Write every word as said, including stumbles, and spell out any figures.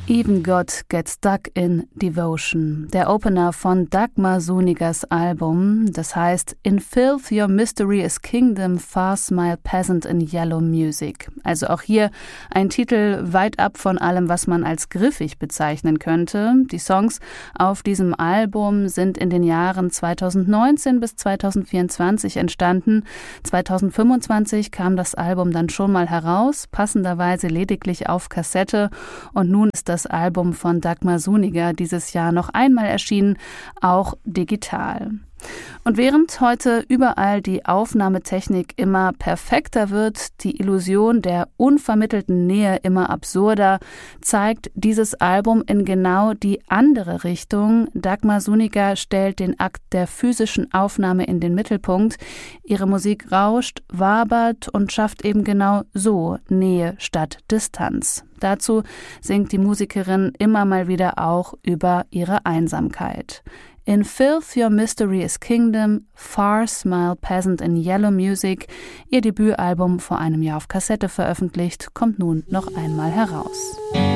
Even God Gets Stuck in Devotion, der Opener von Dagmar Sunigers Album, das heißt In Filth Your Mystery is Kingdom, Far Smile Peasant in Yellow Music. Also auch hier ein Titel weit ab von allem, was man als griffig bezeichnen könnte. Die Songs auf diesem Album sind in den Jahren zweitausendneunzehn bis zweitausendvierundzwanzig entstanden. zweitausendfünfundzwanzig kam das Album dann schon mal heraus, passenderweise lediglich auf Kassette, und nun ist das Das Album von Dagmar Suniger dieses Jahr noch einmal erschienen, auch digital. Und während heute überall die Aufnahmetechnik immer perfekter wird, die Illusion der unvermittelten Nähe immer absurder, zeigt dieses Album in genau die andere Richtung. Dagmar Suniger stellt den Akt der physischen Aufnahme in den Mittelpunkt. Ihre Musik rauscht, wabert und schafft eben genau so Nähe statt Distanz. Dazu singt die Musikerin immer mal wieder auch über ihre Einsamkeit. In Filth Your Mystery is Kingdom, Far Smile Peasant in Yellow Music, ihr Debütalbum vor einem Jahr auf Kassette veröffentlicht, kommt nun noch einmal heraus.